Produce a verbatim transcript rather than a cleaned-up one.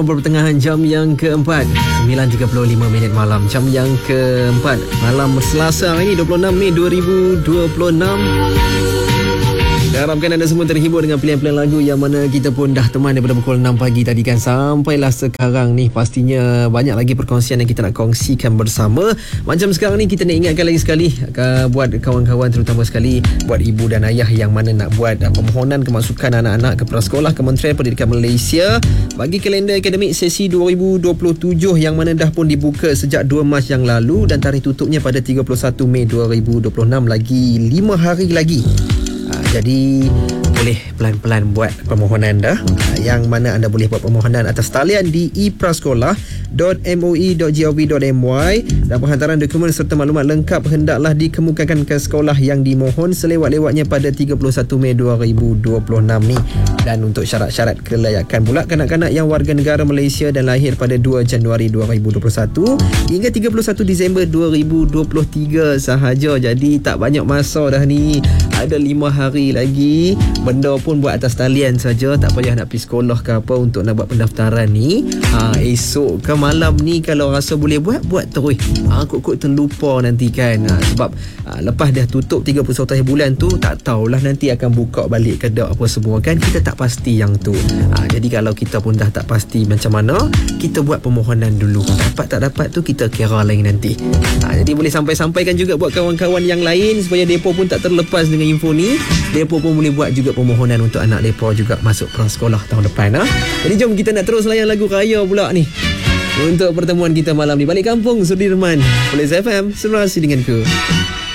bersama pertengahan jam yang keempat, sembilan tiga puluh lima minit malam. Jam yang keempat malam Selasa ini dua puluh enam Mei dua ribu dua puluh enam. Saya harapkan anda semua terhibur dengan pilihan-pilihan lagu yang mana kita pun dah teman daripada pukul enam pagi tadi kan sampailah sekarang ni. Pastinya banyak lagi perkongsian yang kita nak kongsikan bersama. Macam sekarang ni kita nak ingatkan lagi sekali uh, buat kawan-kawan, terutama sekali buat ibu dan ayah yang mana nak buat uh, permohonan kemasukan anak-anak ke prasekolah Kementerian Pendidikan Malaysia bagi kalender akademik sesi dua ribu dua puluh tujuh yang mana dah pun dibuka sejak dua Mac yang lalu dan tarikh tutupnya pada tiga puluh satu Mei dua ribu dua puluh enam, lagi lima hari lagi. Jadi boleh pelan-pelan buat permohonan dah, yang mana anda boleh buat permohonan atas talian di e prasekolah dot m o e dot gov dot m y dan penghantaran dokumen serta maklumat lengkap hendaklah dikemukakan ke sekolah yang dimohon selewat-lewatnya pada tiga puluh satu Mei dua ribu dua puluh enam ni. Dan untuk syarat-syarat kelayakan pula, kanak-kanak yang warga negara Malaysia dan lahir pada dua Januari dua ribu dua puluh satu hingga tiga puluh satu Disember dua ribu dua puluh tiga sahaja. Jadi tak banyak masa dah ni, ada lima hari lagi. Benda pun buat atas talian saja, tak payah nak pergi sekolah ke apa untuk nak buat pendaftaran ni. ha, Esok ke malam ni kalau rasa boleh buat, buat terus. ha, Kok-kok terlupa nanti kan. ha, Sebab ha, lepas dah tutup tiga puluh satu bulan tu, tak tahulah nanti akan buka balik ke tak apa semua kan. Kita tak pasti yang tu. ha, Jadi kalau kita pun dah tak pasti macam mana, kita buat permohonan dulu. Dapat tak dapat tu kita kira lain nanti. ha, Jadi boleh sampai-sampaikan juga buat kawan-kawan yang lain supaya mereka pun tak terlepas dengan info ni. Mereka pun boleh buat juga permohonan untuk anak mereka juga masuk prasekolah tahun depan. ha? Jadi jom kita nak terus layan lagu raya pula ni untuk pertemuan kita malam ni. Balik kampung Sudirman, Police F M, serasi denganku.